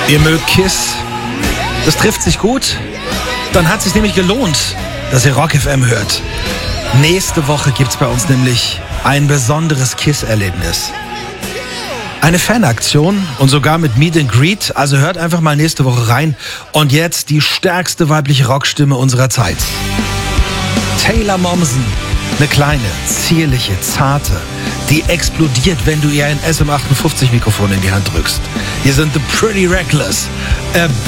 Ihr mögt Kiss? Das trifft sich gut. Dann hat es sich nämlich gelohnt, dass ihr Rock FM hört. Nächste Woche gibt's bei uns nämlich ein besonderes Kiss-Erlebnis. Eine Fanaktion und sogar mit Meet and Greet. Also hört einfach mal nächste Woche rein. Und jetzt die stärkste weibliche Rockstimme unserer Zeit. Taylor Momsen. Eine kleine, zierliche, zarte, die explodiert, wenn du ihr ein SM58-Mikrofon in die Hand drückst. Hier sind The Pretty Reckless.